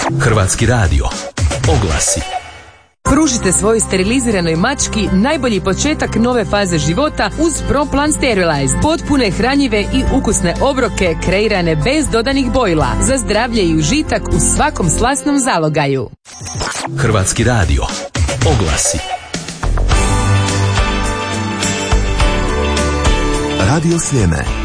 Hrvatski radio. Oglasi. Pružite svojoj steriliziranoj mački najbolji početak nove faze života uz ProPlan Sterilize. Potpune, hranjive i ukusne obroke kreirane bez dodanih bojila. Za zdravlje i užitak u svakom slasnom zalogaju. Hrvatski radio. Oglasi. Radio Sljeme.